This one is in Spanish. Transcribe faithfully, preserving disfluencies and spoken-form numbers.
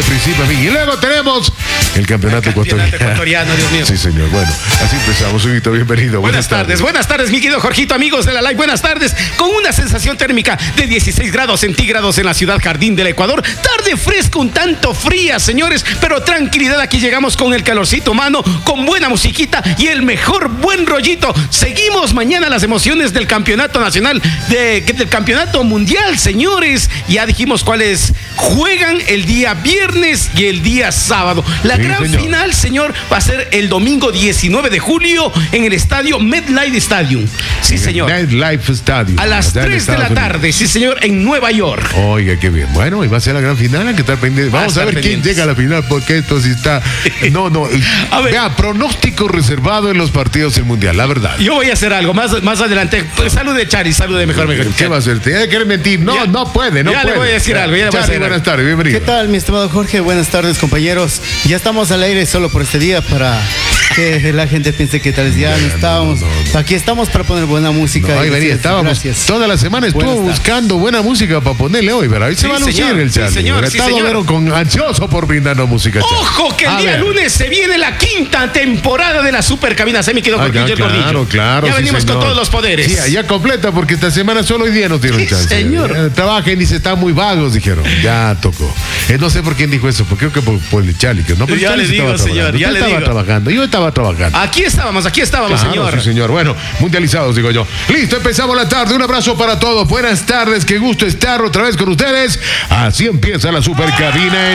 de principio a fin. Y luego tenemos el campeonato, el campeonato ecuatoriano. ecuatoriano, Dios mío. Sí, señor. Bueno, así empezamos. Huguito, bienvenido. Buenas, buenas tardes. tardes, buenas tardes, mi querido Jorgito, amigos de la live. Buenas tardes, con una sensación térmica de dieciséis grados centígrados en la ciudad Jardín del Ecuador. Tarde fresca, un tanto fría, señores, pero tranquilidad, aquí llegamos con el calorcito humano, con buena musiquita y el mejor buen rollito. Seguimos mañana las emociones del campeonato nacional, de, del campeonato mundial, señores. Ya dijimos cuáles juegan el día viernes y el día sábado. La sí, gran señor. final, señor, va a ser el domingo diecinueve de julio en el estadio MetLife Stadium. Sí, señor. MetLife Stadium. A las tres de la tarde, sí, señor, en Nueva York. Oiga, qué bien. Bueno, y va a ser la gran final, hay que estar pendiente. Vamos a, a ver pendientes. quién llega a la final, porque esto sí está... No, no. A ver. Vea, pronóstico reservado en los partidos del Mundial, la verdad. Yo voy a hacer algo más, más adelante. Pues, salud de Chari, salud de mejor, mejor. ¿Qué va a hacer? ¿Tiene que mentir? No, ya, no puede, no ya puede. Ya le voy a decir algo. Ya Chari, voy a buenas tardes, bienvenido. ¿Qué tal, mi estimado Jorge? Buenas tardes, compañeros. Ya estamos al aire solo por este día para que la gente piense que tal vez ya no estábamos. No, no, no. Aquí estamos para poner buena música. No, y venía, estábamos gracias. Toda la semana estuvo buscando buena música para ponerle hoy, ¿verdad? Ahí se sí, va a lucir señor, el Charlie. Sí, señor, sí, señor. Con ansioso por brindarnos música. Ojo que el a día ver. lunes se viene la quinta temporada de la Super Cabina. Se me quedó con Guillermo Gordillo. Claro, claro. Ya sí, venimos señor. con todos los poderes. Sí, ya completa porque esta semana solo hoy día no tienen chance. Señor. Eh, trabajen y se están muy vagos, dijeron. Ya tocó. Eh, no sé por quién dijo eso, porque creo que por, por el Charlie. Que no, pero ya el le digo, señor. Ya le estaba digo. trabajando. Yo estaba trabajando. Aquí estábamos, aquí estábamos, claro, señor. Sí, señor. Bueno, mundializados, digo yo. Listo, empezamos la tarde. Un abrazo para todos. Buenas tardes. Qué gusto estar otra vez con ustedes. Así empieza la Super Cabina.